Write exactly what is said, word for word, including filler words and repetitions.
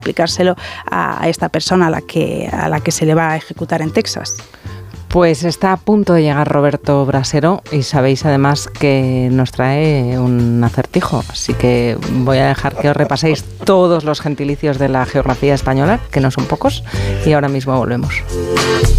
explicárselo a, a esta persona a la que a la que se le va a ejecutar en Texas. Pues está a punto de llegar Roberto Brasero y sabéis además que nos trae un acertijo, así que voy a dejar que os repaséis todos los gentilicios de la geografía española, que no son pocos, y ahora mismo volvemos.